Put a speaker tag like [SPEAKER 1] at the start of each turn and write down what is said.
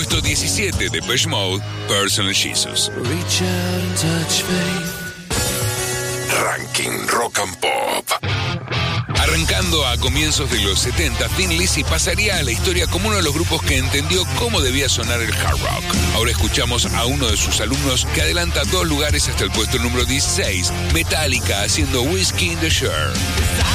[SPEAKER 1] Puesto 17, Depeche Mode, Personal Jesus.
[SPEAKER 2] Reach out and touch faith.
[SPEAKER 1] Ranking Rock and Pop. Arrancando a comienzos de los 70, Thin Lizzy pasaría a la historia como uno de los grupos que entendió cómo debía sonar el hard rock. Ahora escuchamos a uno de sus alumnos que adelanta 2 lugares hasta el puesto número 16, Metallica haciendo Whiskey in the Jar.